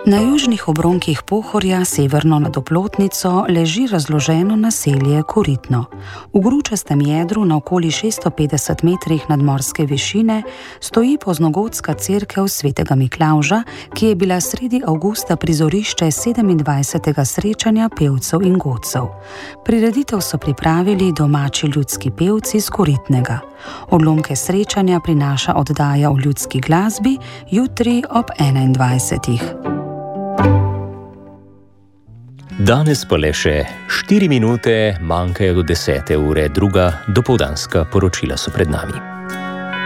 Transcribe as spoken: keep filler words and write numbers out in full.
Na južnih obronkih Pohorja, severno nad Oplotnico, leži razloženo naselje Koritno. V gručastem jedru na okoli šeststo petdeset metrih nadmorske višine stoji poznogotska cerkev svetega Miklavža, ki je bila sredi avgusta prizorišče sedemindvajsetega srečanja pevcev in godcev. Prireditev so pripravili domači ljudski pevci iz Koritnega. Odlomke srečanja prinaša oddaja o ljudski glasbi jutri ob enaindvajsetih. Danes pa le še štiri minute manjkajo do desete ure, druga dopoldanska poročila so pred nami.